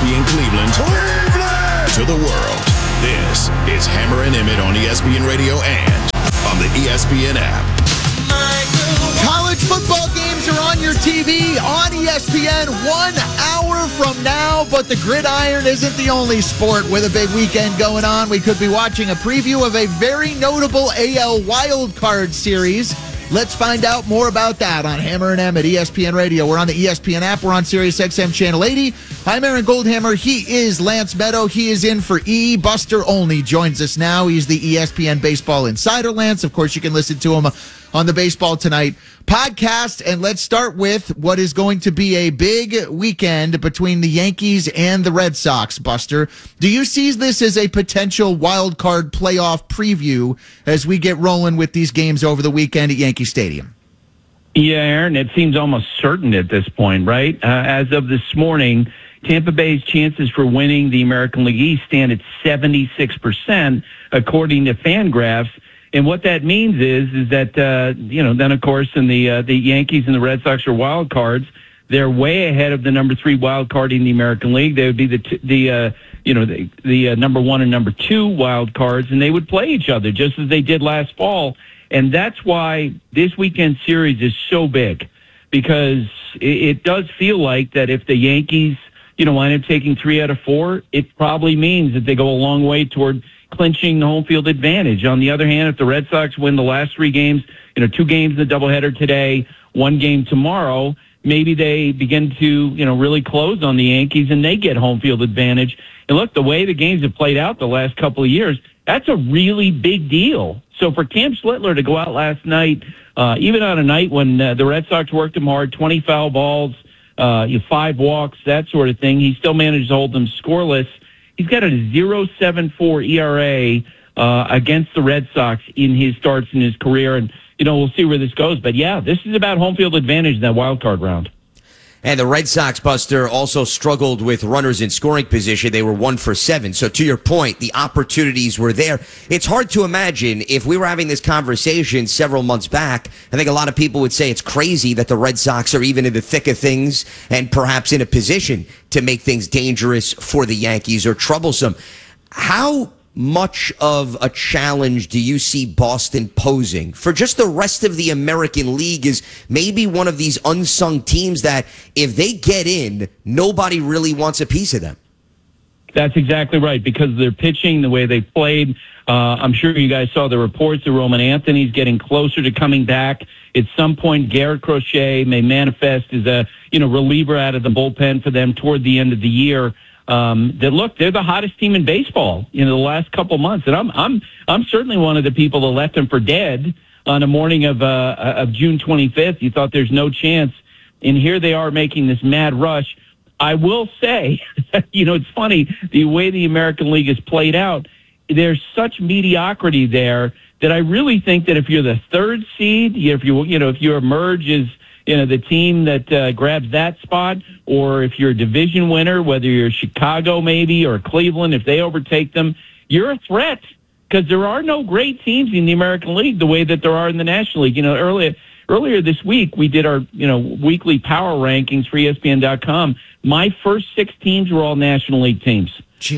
ESPN Cleveland to the world. This is Hammer and Emmett on ESPN Radio and on the ESPN app. College football games are on your TV on ESPN 1 hour from now, but the gridiron isn't the only sport with a big weekend going on. We could be watching a preview of a very notable AL wildcard series. Let's find out more about that on Hammer and Emmett, ESPN Radio. We're on the ESPN app. We're on SiriusXM Channel 80. I'm Aaron Goldhammer. He is Lance Meadow. He is in for E. Buster Olney joins us now. He's the ESPN Baseball Insider, Lance. Of course, you can listen to him on the Baseball Tonight podcast. And let's start with what is going to be a big weekend between the Yankees and the Red Sox, Buster. Do you see this as a potential wild card playoff preview as we get rolling with these games over the weekend at Yankee Stadium? Yeah, Aaron, it seems almost certain at this point, right? As of this morning, Tampa Bay's chances for winning the American League East stand at 76%, according to Fangraphs. And what that means is that, then, of course, in the Yankees and the Red Sox are wild cards. They're way ahead of the number 3 wild card in the American League. They would be the number 1 and number 2 wild cards, and they would play each other just as they did last fall. And that's why this weekend series is so big, because it does feel like that if the Yankees, wind up taking 3 out of 4, it probably means that they go a long way toward clinching the home field advantage. On the other hand, if the Red Sox win the last 3 games, 2 games in the doubleheader today, 1 game tomorrow, maybe they begin to, really close on the Yankees and they get home field advantage. And look, the way the games have played out the last couple of years, that's a really big deal. So for Cam Schlittler to go out last night, even on a night when the Red Sox worked him hard, 20 foul balls, 5 walks, that sort of thing, he still managed to hold them scoreless. He's got a 0.74 ERA against the Red Sox in his starts in his career, and we'll see where this goes. But yeah, this is about home field advantage in that wild card round. And the Red Sox, Buster, also struggled with runners in scoring position. They were 1 for 7. So to your point, the opportunities were there. It's hard to imagine if we were having this conversation several months back. I think a lot of people would say it's crazy that the Red Sox are even in the thick of things and perhaps in a position to make things dangerous for the Yankees or troublesome. How much of a challenge do you see Boston posing for just the rest of the American League is maybe one of these unsung teams that if they get in, nobody really wants a piece of them? That's exactly right, because of their pitching, the way they played. I'm sure you guys saw the reports that Roman Anthony's getting closer to coming back. At some point, Garrett Crochet may manifest as a reliever out of the bullpen for them toward the end of the year. They're the hottest team in baseball the last couple months, and I'm certainly one of the people that left them for dead on the morning of June 25th. You thought there's no chance, and here they are making this mad rush. I will say, it's funny the way the American League is played out. There's such mediocrity there that I really think that if you're the 3rd seed, if you emerge as the team that grabs that spot, or if you're a division winner, whether you're Chicago maybe or Cleveland, if they overtake them, you're a threat, because there are no great teams in the American League the way that there are in the National League. Earlier this week, we did our weekly power rankings for ESPN.com. My first 6 teams were all National League teams.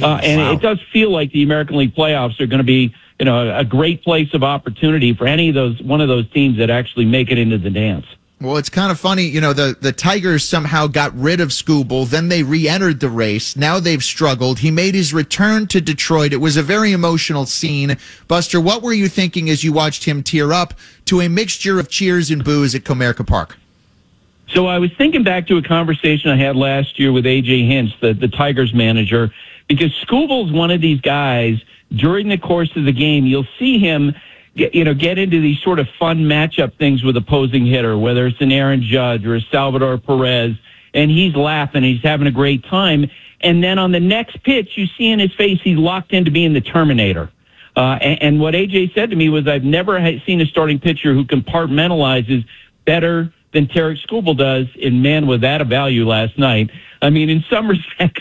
It does feel like the American League playoffs are going to be a great place of opportunity for one of those teams that actually make it into the dance. Well, it's kind of funny, the Tigers somehow got rid of Skubal, then they re-entered the race. Now they've struggled. He made his return to Detroit. It was a very emotional scene. Buster, what were you thinking as you watched him tear up to a mixture of cheers and boos at Comerica Park? So I was thinking back to a conversation I had last year with A.J. Hinch, the Tigers manager, because Skubal's one of these guys, during the course of the game, you'll see him get into these sort of fun matchup things with opposing hitter, whether it's an Aaron Judge or a Salvador Perez, and he's laughing, he's having a great time. And then on the next pitch, you see in his face, he's locked into being the Terminator. And what AJ said to me was, I've never seen a starting pitcher who compartmentalizes better than Tarik Skubal does, and man, was that a value last night. I mean, in some respects,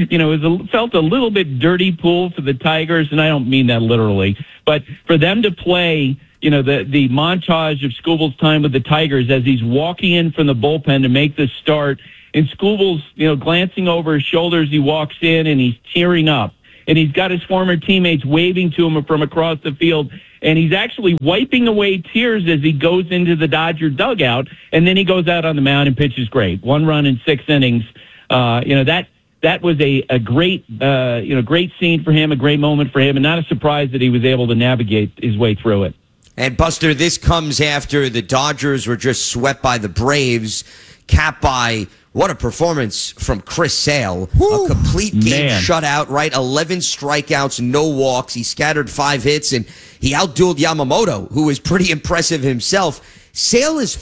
it felt a little bit dirty pool for the Tigers, and I don't mean that literally, but for them to play, the montage of Skubal's time with the Tigers as he's walking in from the bullpen to make the start, and Skubal's, glancing over his shoulder as he walks in, and he's tearing up. And he's got his former teammates waving to him from across the field, and he's actually wiping away tears as he goes into the Dodger dugout, and then he goes out on the mound and pitches great. 1 run in 6 innings. That was a great, great scene for him, a great moment for him, and not a surprise that he was able to navigate his way through it. And Buster, this comes after the Dodgers were just swept by the Braves, capped by what a performance from Chris Sale. Woo. A complete game shutout, right? 11 strikeouts, no walks. He scattered 5 hits, and he outdueled Yamamoto, who was pretty impressive himself. Sale is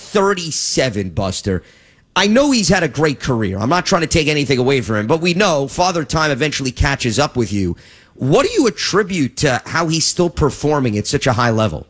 37, Buster. I know he's had a great career. I'm not trying to take anything away from him, but we know Father Time eventually catches up with you. What do you attribute to how he's still performing at such a high level?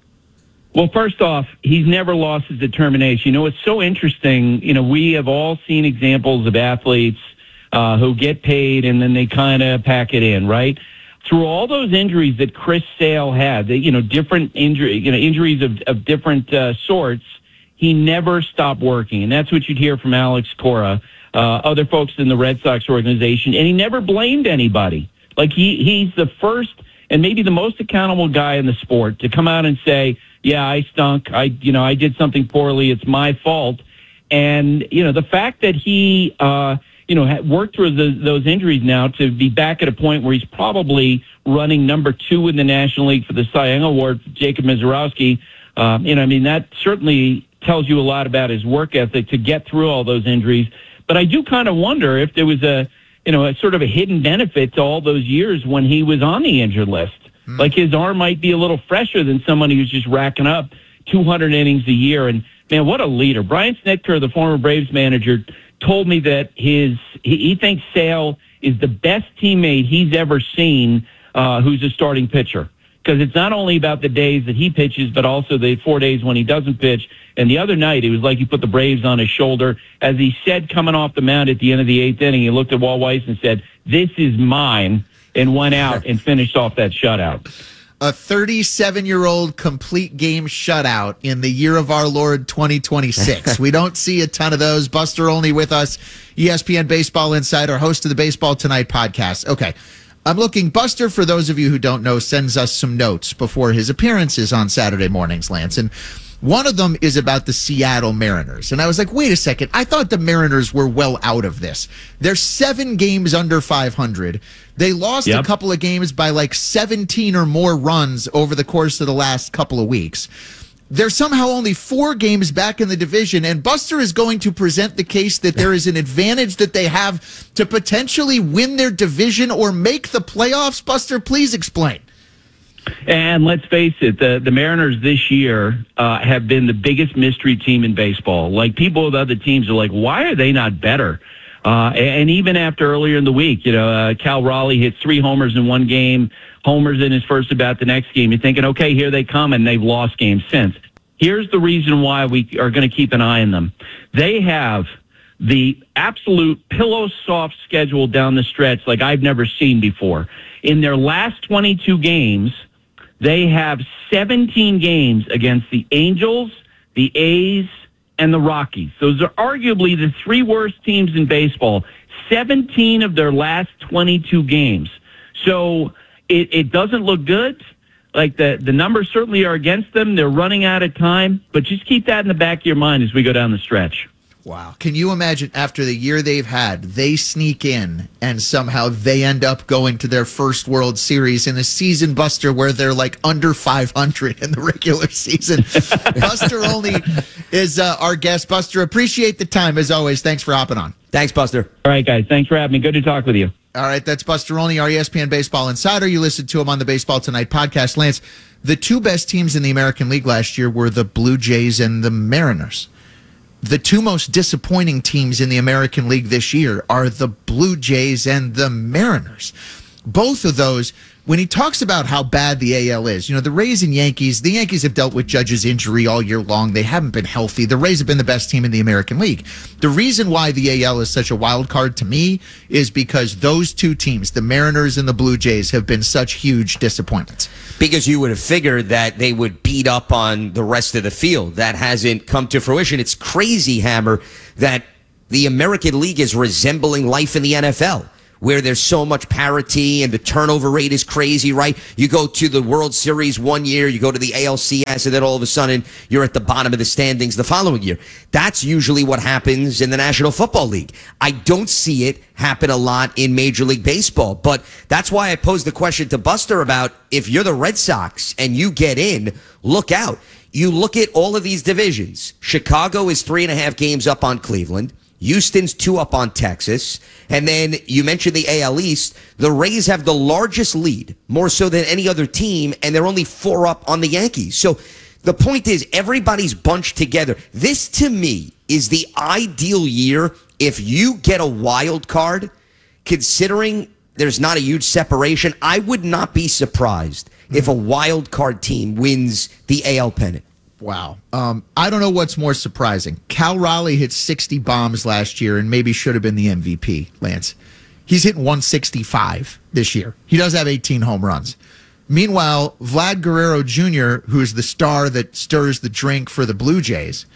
Well, first off, he's never lost his determination. It's so interesting. We have all seen examples of athletes who get paid and then they kind of pack it in, right? Through all those injuries that Chris Sale had, different injuries of different sorts, he never stopped working. And that's what you'd hear from Alex Cora, other folks in the Red Sox organization. And he never blamed anybody. Like he's the first and maybe the most accountable guy in the sport to come out and say, yeah, I stunk. I did something poorly. It's my fault. And, the fact that he, had worked through those injuries now to be back at a point where he's probably running number 2 in the National League for the Cy Young Award, Jacob Misiorowski, that certainly tells you a lot about his work ethic to get through all those injuries. But I do kind of wonder if there was a sort of a hidden benefit to all those years when he was on the injured list. Like his arm might be a little fresher than somebody who's just racking up 200 innings a year. And man, what a leader. Brian Snitker, the former Braves manager, told me that he thinks Sale is the best teammate he's ever seen who's a starting pitcher. Because it's not only about the days that he pitches, but also the 4 days when he doesn't pitch. And the other night, it was like he put the Braves on his shoulder. As he said coming off the mound at the end of the 8th inning, he looked at Walt Weiss and said, "This is mine," and went out and finished off that shutout. A 37-year-old complete game shutout in the year of our Lord 2026. We don't see a ton of those. Buster Olney with us, ESPN Baseball Insider, host of the Baseball Tonight podcast. Okay, I'm looking. Buster, for those of you who don't know, sends us some notes before his appearances on Saturday mornings, Lance. And one of them is about the Seattle Mariners. And I was like, wait a second. I thought the Mariners were well out of this. They're 7 games under 500. They lost a couple of games by like 17 or more runs over the course of the last couple of weeks. They're somehow only 4 games back in the division, and Buster is going to present the case that there is an advantage that they have to potentially win their division or make the playoffs. Buster, please explain. And let's face it, the Mariners this year have been the biggest mystery team in baseball. Like, people with other teams are like, why are they not better? And even after earlier in the week, Cal Raleigh hit 3 homers in one game, homers in his first about the next game. You're thinking, okay, here they come, and they've lost games since. Here's the reason why we are going to keep an eye on them. They have the absolute pillow soft schedule down the stretch like I've never seen before. In their last 22 games, they have 17 games against the Angels, the A's, and the Rockies. Those are arguably the 3 worst teams in baseball. 17 of their last 22 games. So it doesn't look good. Like, the numbers certainly are against them. They're running out of time. But just keep that in the back of your mind as we go down the stretch. Wow. Can you imagine, after the year they've had, they sneak in and somehow they end up going to their first World Series in a season, Buster, where they're like under 500 in the regular season? Buster Olney is our guest. Buster, appreciate the time as always. Thanks for hopping on. Thanks, Buster. All right, guys. Thanks for having me. Good to talk with you. All right, that's Buster Olney, our ESPN Baseball Insider. You listened to him on the Baseball Tonight podcast. Lance, the 2 best teams in the American League last year were the Blue Jays and the Mariners. The 2 most disappointing teams in the American League this year are the Blue Jays and the Mariners. Both of those, when he talks about how bad the AL is, the Rays and Yankees, the Yankees have dealt with Judge's injury all year long. They haven't been healthy. The Rays have been the best team in the American League. The reason why the AL is such a wild card to me is because those 2 teams, the Mariners and the Blue Jays, have been such huge disappointments. Because you would have figured that they would beat up on the rest of the field. That hasn't come to fruition. It's crazy, Hammer, that the American League is resembling life in the NFL, where there's so much parity and the turnover rate is crazy, right? You go to the World Series one year, you go to the ALCS, and then all of a sudden you're at the bottom of the standings the following year. That's usually what happens in the National Football League. I don't see it happen a lot in Major League Baseball, but that's why I posed the question to Buster about if you're the Red Sox and you get in, look out. You look at all of these divisions. Chicago is 3.5 games up on Cleveland. Houston's 2 up on Texas. And then you mentioned the AL East. The Rays have the largest lead, more so than any other team, and they're only 4 up on the Yankees. So the point is, everybody's bunched together. This, to me, is the ideal year if you get a wild card, considering there's not a huge separation. I would not be surprised if a wild card team wins the AL pennant. Wow. I don't know what's more surprising. Cal Raleigh hit 60 bombs last year and maybe should have been the MVP, Lance. He's hitting 165 this year. He does have 18 home runs. Meanwhile, Vlad Guerrero Jr., who's the star that stirs the drink for the Blue Jays,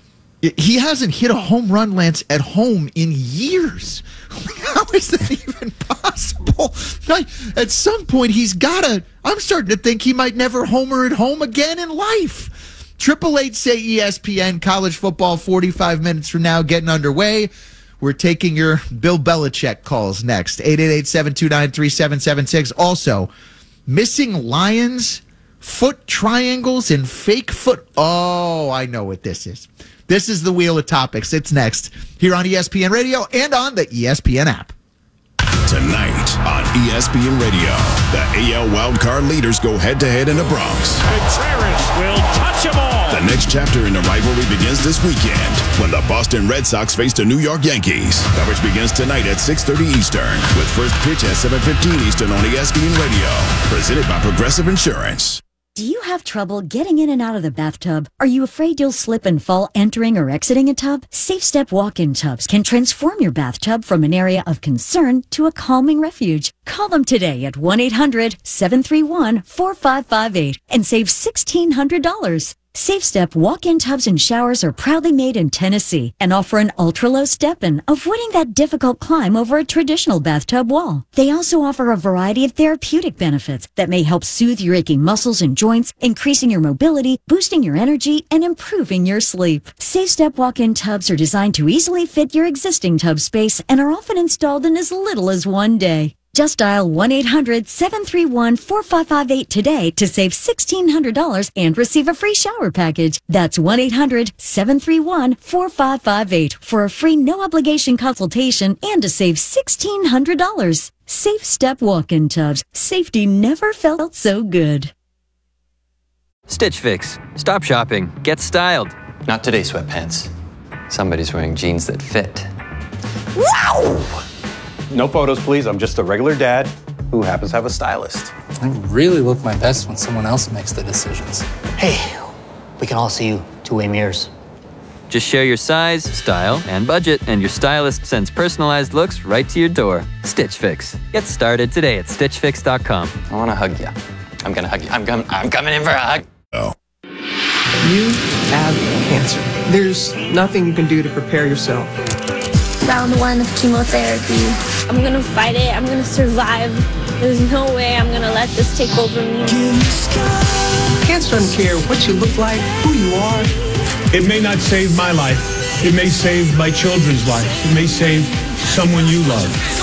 he hasn't hit a home run, Lance, at home in years. How is that even possible? At some point, I'm starting to think he might never homer at home again in life. 888 say ESPN, college football 45 minutes from now getting underway. We're taking your Bill Belichick calls next. 888-729-3776. Also, missing Lions, foot triangles, and fake foot. Oh, I know what this is. This is the Wheel of Topics. It's next here on ESPN Radio and on the ESPN app. Tonight on ESPN Radio, the AL wildcard leaders go head-to-head in the Bronx. Contreras will touch them all. The next chapter in the rivalry begins this weekend when the Boston Red Sox face the New York Yankees. Coverage begins tonight at 6:30 Eastern with first pitch at 7:15 Eastern on ESPN Radio. Presented by Progressive Insurance. Do you have trouble getting in and out of the bathtub? Are you afraid you'll slip and fall entering or exiting a tub? Safe Step walk-in tubs can transform your bathtub from an area of concern to a calming refuge. Call them today at 1-800-731-4558 and save $1,600. Safe Step walk-in tubs and showers are proudly made in Tennessee and offer an ultra-low step-in, avoiding that difficult climb over a traditional bathtub wall. They also offer a variety of therapeutic benefits that may help soothe your aching muscles and joints, increasing your mobility, boosting your energy, and improving your sleep. Safe Step walk-in tubs are designed to easily fit your existing tub space and are often installed in as little as one day. Just dial 1-800-731-4558 today to save $1,600 and receive a free shower package. That's 1-800-731-4558 for a free no-obligation consultation and to save $1,600. Safe Step walk-in tubs. Safety never felt so good. Stitch Fix. Stop shopping. Get styled. Not today, sweatpants. Somebody's wearing jeans that fit. Wow! No photos, please. I'm just a regular dad who happens to have a stylist. I really look my best when someone else makes the decisions. Hey, we can all see you two-way mirrors. Just share your size, style, and budget, and your stylist sends personalized looks right to your door. Stitch Fix. Get started today at StitchFix.com. I want to hug you. I'm going to hug you. I'm coming in for a hug. Oh. You have cancer. There's nothing you can do to prepare yourself. Round 1 of chemotherapy. I'm gonna fight it. I'm gonna survive. There's no way I'm gonna let this take over me. Cancer doesn't care what you look like, who you are. It may not save my life. It may save my children's lives. It may save someone you love.